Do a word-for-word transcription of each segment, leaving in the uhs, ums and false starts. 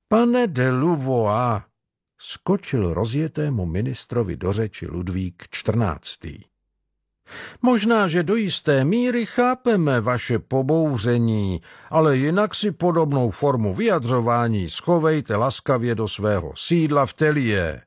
Pane de Louvois, skočil rozjetému ministrovi do řeči Ludvík čtrnáctý. Možná, že do jisté míry chápeme vaše pobouření, ale jinak si podobnou formu vyjadřování schovejte laskavě do svého sídla v Tellier.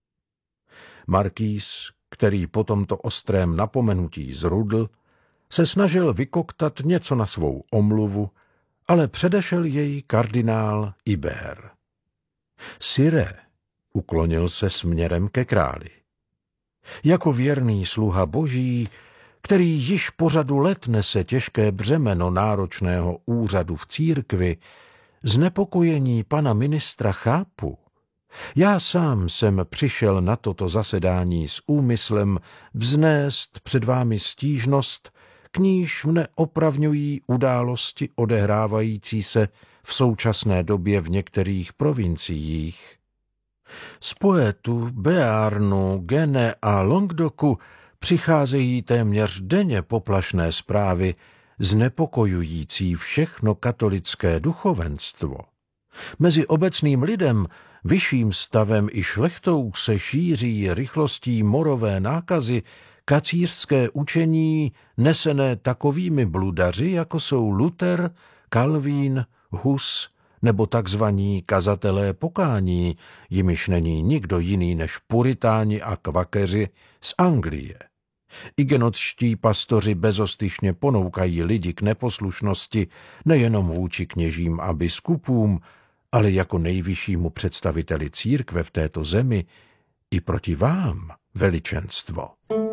Markýz, který po tomto ostrém napomenutí zrudl, se snažil vykoktat něco na svou omluvu, ale předešel jej kardinál Ibert. Sire, uklonil se směrem ke králi. Jako věrný sluha boží, který již po řadu let nese těžké břemeno náročného úřadu v církvi, znepokojení pana ministra chápu. Já sám jsem přišel na toto zasedání s úmyslem vznést před vámi stížnost, k níž mne opravňují události odehrávající se v současné době v některých provinciích. Z Poitou, Béarnu, Gene a Languedocu přicházejí téměř denně poplašné zprávy, znepokojující všechno katolické duchovenstvo. Mezi obecným lidem, vyšším stavem i šlechtou se šíří rychlostí morové nákazy kacířské učení nesené takovými bludaři, jako jsou Luther, Calvín, Hus nebo takzvaní kazatelé pokání, jimiž není nikdo jiný než puritáni a kvakeři z Anglie. Igenotští pastoři bezostyšně ponoukají lidi k neposlušnosti nejenom vůči kněžím a biskupům, ale jako nejvyššímu představiteli církve v této zemi i proti vám, veličenstvo.